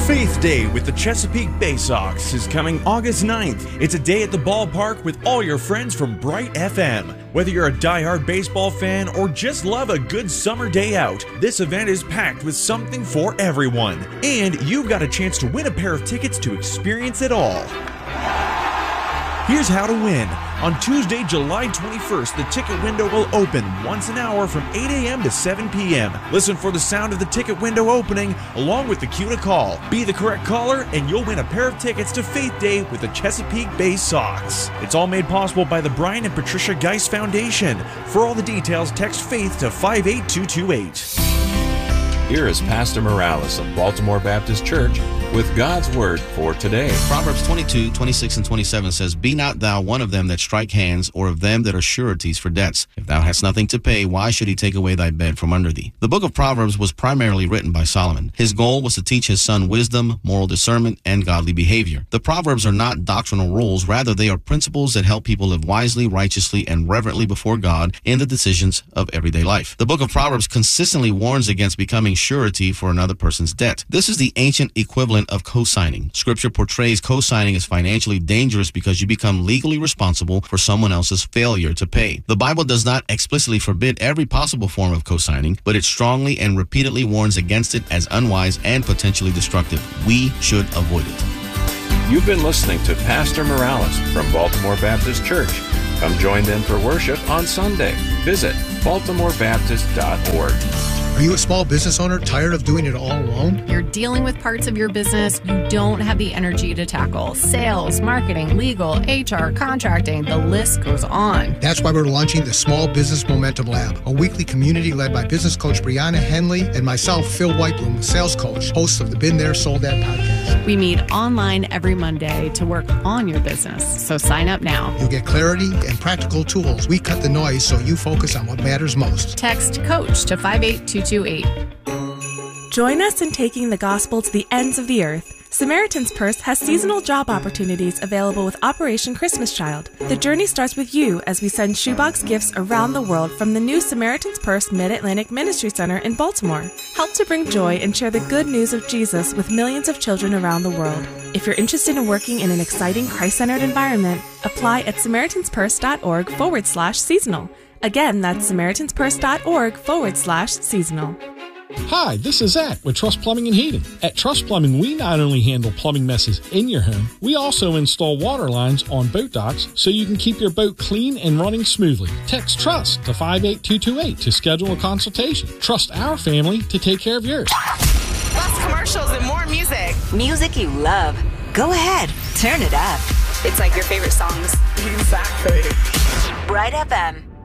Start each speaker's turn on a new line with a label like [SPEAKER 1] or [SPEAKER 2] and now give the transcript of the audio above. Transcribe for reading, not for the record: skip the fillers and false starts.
[SPEAKER 1] Faith Day with the Chesapeake Bay Sox is coming August 9th. It's a day at the ballpark with all your friends from Bright FM. Whether you're a diehard baseball fan or just love a good summer day out, this event is packed with something for everyone. And you've got a chance to win a pair of tickets to experience it all. Here's how to win. On Tuesday, July 21st, the ticket window will open once an hour from 8 a.m. to 7 p.m. Listen for the sound of the ticket window opening along with the cue to call. Be the correct caller and you'll win a pair of tickets to Faith Day with the Chesapeake Bay Sox. It's all made possible by the Brian and Patricia Geis Foundation. For all the details, text FAITH to 58228.
[SPEAKER 2] Here is Pastor Morales of Baltimore Baptist Church with God's Word for today.
[SPEAKER 3] Proverbs 22, 26, and 27 says, Be not thou one of them that strike hands, or of them that are sureties for debts. If thou hast nothing to pay, why should he take away thy bed from under thee? The book of Proverbs was primarily written by Solomon. His goal was to teach his son wisdom, moral discernment, and godly behavior. The Proverbs are not doctrinal rules. Rather, they are principles that help people live wisely, righteously, and reverently before God in the decisions of everyday life. The book of Proverbs consistently warns against becoming surety for another person's debt. This is the ancient equivalent of co-signing. Scripture portrays co-signing as financially dangerous because you become legally responsible for someone else's failure to pay. The Bible does not explicitly forbid every possible form of co-signing, but it strongly and repeatedly warns against it as unwise and potentially destructive. We should avoid it.
[SPEAKER 2] You've been listening to Pastor Morales from Baltimore Baptist Church. Come join them for worship on Sunday. Visit baltimorebaptist.org.
[SPEAKER 4] Are you a small business owner tired of doing it all alone?
[SPEAKER 5] You're dealing with parts of your business you don't have the energy to tackle. Sales, marketing, legal, HR, contracting, the list goes on.
[SPEAKER 4] That's why we're launching the Small Business Momentum Lab, a weekly community led by business coach Brianna Henley and myself, Phil Whitebloom, sales coach, host of the Been There, Sold That podcast.
[SPEAKER 5] We meet online every Monday to work on your business, so sign up now.
[SPEAKER 4] You'll get clarity and practical tools. We cut the noise so you focus on what matters most.
[SPEAKER 5] Text COACH to 58228.
[SPEAKER 6] Join us in taking the gospel to the ends of the earth. Samaritan's Purse has seasonal job opportunities available with Operation Christmas Child. The journey starts with you as we send shoebox gifts around the world from the new Samaritan's Purse Mid-Atlantic Ministry Center in Baltimore. Help to bring joy and share the good news of Jesus with millions of children around the world. If you're interested in working in an exciting Christ-centered environment, apply at SamaritansPurse.org/seasonal. Again, that's SamaritansPurse.org/seasonal.
[SPEAKER 7] Hi, this is Zach with Trust Plumbing and Heating. At Trust Plumbing, we not only handle plumbing messes in your home, we also install water lines on boat docks so you can keep your boat clean and running smoothly. Text TRUST to 58228 to schedule a consultation. Trust our family to take care of yours.
[SPEAKER 8] Less commercials and more music.
[SPEAKER 9] Music you love. Go ahead, turn it up.
[SPEAKER 8] It's like your favorite songs. Exactly.
[SPEAKER 9] Bright FM.